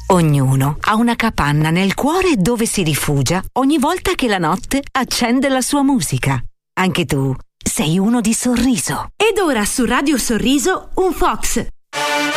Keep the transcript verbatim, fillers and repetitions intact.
Ognuno ha una capanna nel cuore dove si rifugia ogni volta che la notte accende la sua musica. Anche tu sei uno di Sorriso. Ed ora su Radio Sorriso un Fox.